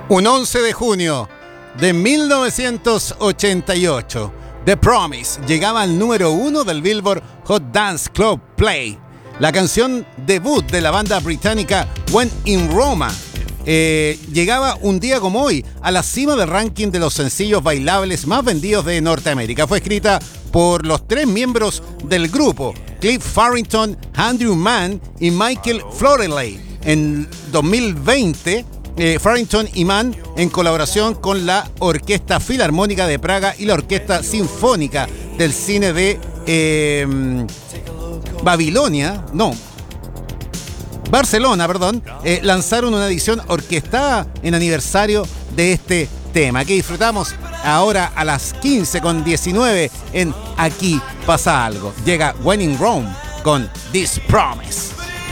Un 11 de junio de 1988, The Promise llegaba al número 1 del Billboard Hot Dance Club Play. La canción debut de la banda británica When in Roma llegaba un día como hoy a la cima del ranking de los sencillos bailables más vendidos de Norteamérica. Fue escrita por los tres miembros del grupo, Cliff Farrington, Andrew Mann y Michael Floreley. En 2020, Farrington y Mann, en colaboración con la Orquesta Filarmónica de Praga y la Orquesta Sinfónica del Cine de Barcelona, lanzaron una edición orquestada en aniversario de este tema, que disfrutamos ahora a las 15:19 en Aquí pasa algo. Llega When in Rome con This Promise.